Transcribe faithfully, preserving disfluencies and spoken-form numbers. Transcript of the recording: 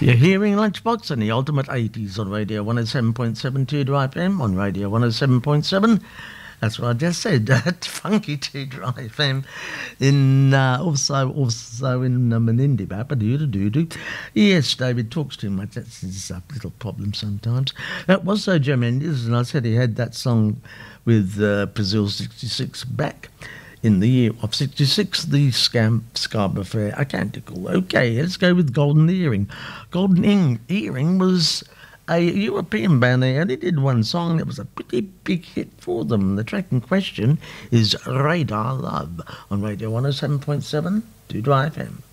You're hearing Lunchbox and the Ultimate eighties on Radio one oh seven point seven Teardrop F M, on Radio one oh seven point seven. That's what I just said, at Funky Teardrop F M. In, uh, also, also in uh, Menindee, Bapa-doo-doo-doo-doo. Yes, David talks too much. That's his uh, little problem sometimes. That was so Joe Mendes, and I said he had that song with uh, Brazil sixty-six back in the year of sixty-six, the Scam Scarborough Fair. I can't recall. Okay, let's go with Golden Earring. Golden Ing- Earring was a European band. They only did one song that was a pretty big hit for them. The track in question is Radar Love on Radio one oh seven point seven, Teardrop F M.